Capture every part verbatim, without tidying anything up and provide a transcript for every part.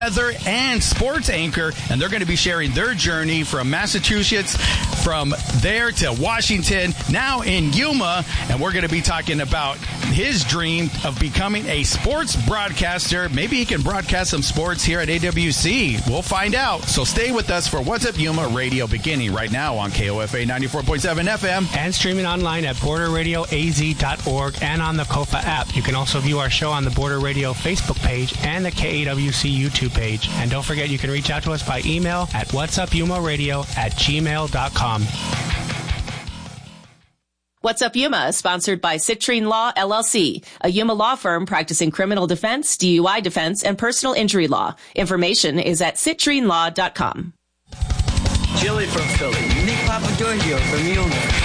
weather and sports anchor, and they're going to be sharing their journey from Massachusetts, from there to Washington, now in Yuma, and we're going to be talking about his dream of becoming a sports broadcaster. Maybe he can broadcast some sports here at A W C. We'll find out. So stay with us for What's Up Yuma Radio, beginning right now on K O F A ninety-four point seven F M. And streaming online at border radio a z dot org and on the C O F A app. You can also view our show on the Border Radio Facebook page and the K A W C YouTube page. And don't forget, you can reach out to us by email at whatsupyumaradio at gmail dot com. What's Up Yuma is sponsored by Citrine Law, L L C, a Yuma law firm practicing criminal defense, D U I defense, and personal injury law. Information is at citrine law dot com. Chili from Philly, Nick Papagiorgio from Yuma.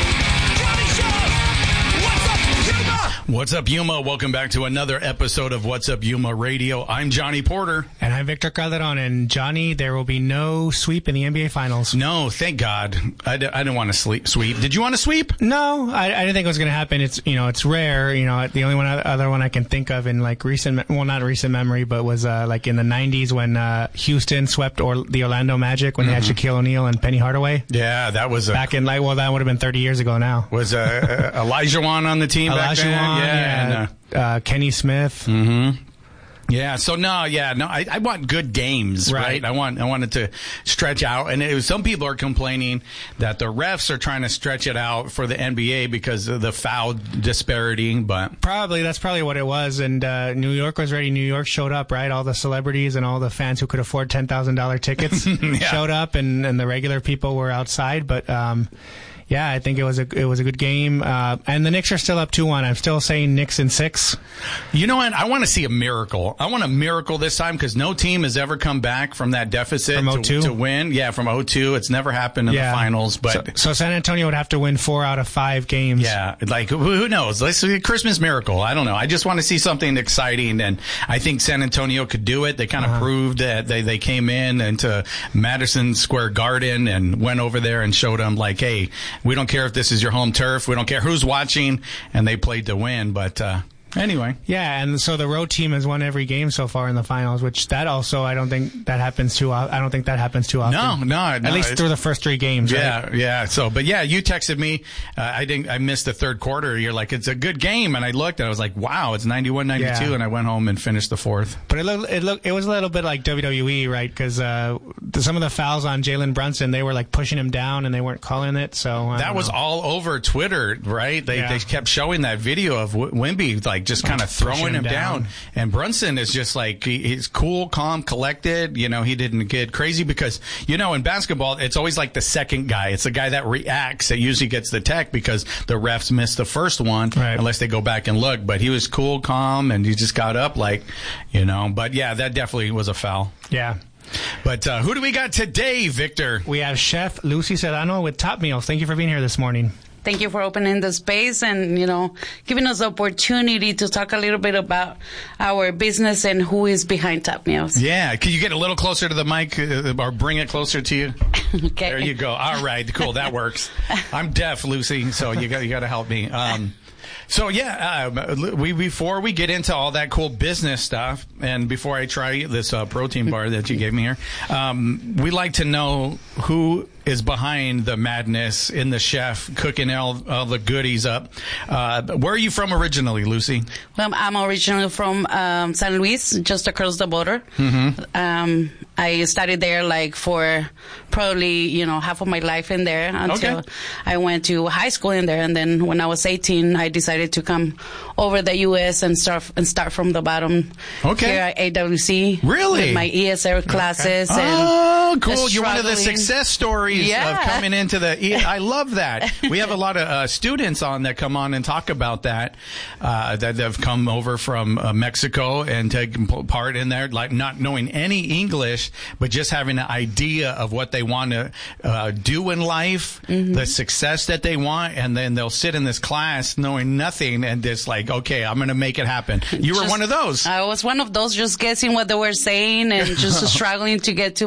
What's up, Yuma? Welcome back to another episode of What's Up Yuma Radio. I'm Johnny Porter. And I'm Victor Calderon. And Johnny, there will be no sweep in the N B A Finals. No, thank God. I, d- I didn't want to sleep, sweep. Did you want to sweep? No, I, I didn't think it was going to happen. It's, you know, it's rare. You know, the only one other one I can think of in like recent, well, not recent memory, but was uh, like in the nineties when uh, Houston swept or the Orlando Magic when mm-hmm. they had Shaquille O'Neal and Penny Hardaway. Yeah, that was a, back in like, well, that would have been thirty years ago now. Was uh, Elijah Wan on the team back then? Wan, Yeah, yeah. And, uh, Uh, Kenny Smith. Mm-hmm. Yeah. So no, yeah, no. I, I want good games, right. right? I want, I want it to stretch out. And it was, some people are complaining that the refs are trying to stretch it out for the N B A because of the foul disparity. But probably that's probably what it was. And uh, New York was ready. New York showed up, right? All the celebrities and all the fans who could afford ten thousand dollar tickets yeah. showed up, and, and the regular people were outside. But um, yeah, I think it was a it was a good game. Uh, and the Knicks are still up two one. I'm still saying Knicks in six. You know what? I want to see a miracle. I want a miracle this time because no team has ever come back from that deficit from to, to win. Yeah, from oh two. It's never happened in yeah. the finals. But so, so San Antonio would have to win four out of five games. Yeah, like who, who knows? Let's see a Christmas miracle. I don't know. I just want to see something exciting, and I think San Antonio could do it. They kind of uh-huh. proved that they they came in into Madison Square Garden and went over there and showed them like, hey, we don't care if this is your home turf. We don't care who's watching, and they played to win. But uh, anyway, yeah. And so the road team has won every game so far in the finals, which that also I don't think that happens too. I don't think that happens too often. No, no, at no, least through the first three games. Yeah, right? yeah. So, but yeah, you texted me. Uh, I didn't. I missed the third quarter. You're like, it's a good game, and I looked, and I was like, wow, it's ninety-one ninety-two, yeah. and I went home and finished the fourth. But it looked, it looked, it was a little bit like W W E, right? Because uh, some of the fouls on Jalen Brunson, they were like pushing him down, and they weren't calling it. So I that was know. all over Twitter, right? They yeah. they kept showing that video of w- Wemby like just kind of throwing him, him down. down, and Brunson is just like he, he's cool, calm, collected. You know, he didn't get crazy because you know in basketball it's always like the second guy. It's the guy that reacts that usually gets the tech because the refs missed the first one right. unless they go back and look. But he was cool, calm, and he just got up like you know. But yeah, that definitely was a foul. Yeah. But uh, who do we got today, Victor? We have Chef Lucy Serrano with Top Meals. Thank you for being here this morning. Thank you for opening the space and, you know, giving us the opportunity to talk a little bit about our business and who is behind Top Meals. Yeah. Can you get a little closer to the mic uh, or bring it closer to you? Okay. There you go. All right. Cool. That works. I'm deaf, Lucy, so you got you got to help me. Um, So, yeah, uh, we before we get into all that cool business stuff, and before I try this uh, protein bar that you gave me here, um, we like to know who is behind the madness in the chef cooking all, all the goodies up. Uh, where are you from originally, Lucy? Well, I'm originally from um, San Luis, just across the border. Mm-hmm. Um, I studied there like for probably, you know, half of my life in there until okay. I went to high school in there. And then when I was eighteen, I decided to come over the U S and start and start from the bottom okay. here at A W C. Really? With my E S L classes. Okay. And oh, cool. You're one of the success stories yeah. of coming into the E- I love that. We have a lot of uh, students on that come on and talk about that, uh, that have come over from uh, Mexico and taken part in there, like not knowing any English, but just having an idea of what they want to uh, do in life, mm-hmm. the success that they want, and then they'll sit in this class knowing nothing and just like, okay, I'm going to make it happen. You were just, one of those. I was one of those, just guessing what they were saying and just struggling to get to my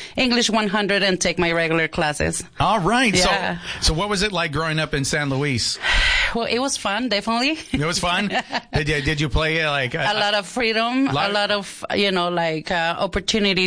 English one hundred and take my regular classes. All right. Yeah. So, so what was it like growing up in San Luis? Well, it was fun, definitely. It was fun. Did you, did you play uh, like a lot of freedom, lot a lot of, you know, like uh, opportunities